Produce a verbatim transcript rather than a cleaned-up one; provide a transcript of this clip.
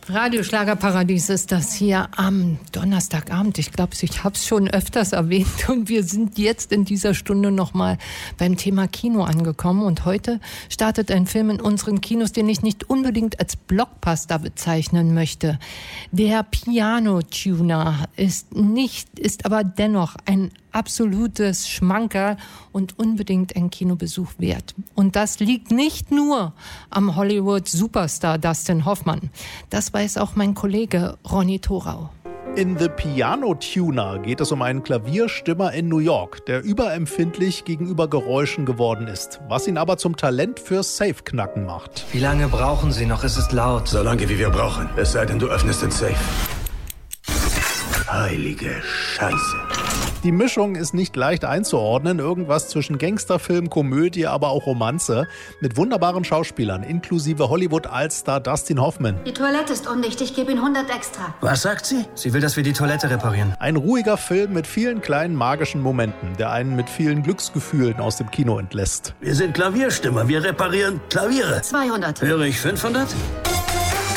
Radio Schlagerparadies ist das hier am Donnerstagabend. Ich glaube, ich habe es schon öfters erwähnt und wir sind jetzt in dieser Stunde nochmal beim Thema Kino angekommen. Und heute startet ein Film in unseren Kinos, den ich nicht unbedingt als Blockbuster bezeichnen möchte. Der Piano Tuner ist nicht, ist aber dennoch ein absolutes Schmankerl und unbedingt ein Kinobesuch wert. Und das liegt nicht nur am Hollywood-Superstar Dustin Hoffmann. Das weiß auch mein Kollege Ronny Thorau. In The Piano Tuner geht es um einen Klavierstimmer in New York, der überempfindlich gegenüber Geräuschen geworden ist, was ihn aber zum Talent für Safe-Knacken macht. Wie lange brauchen Sie noch? Es ist laut. So lange, wie wir brauchen. Es sei denn, du öffnest den Safe. Heilige Scheiße. Die Mischung ist nicht leicht einzuordnen, irgendwas zwischen Gangsterfilm, Komödie, aber auch Romanze, mit wunderbaren Schauspielern, inklusive Hollywood-Allstar Dustin Hoffmann. Die Toilette ist undicht, ich gebe Ihnen hundert extra. Was sagt sie? Sie will, dass wir die Toilette reparieren. Ein ruhiger Film mit vielen kleinen magischen Momenten, der einen mit vielen Glücksgefühlen aus dem Kino entlässt. Wir sind Klavierstimmer, wir reparieren Klaviere. zweihundert. Höre ich fünfhundert?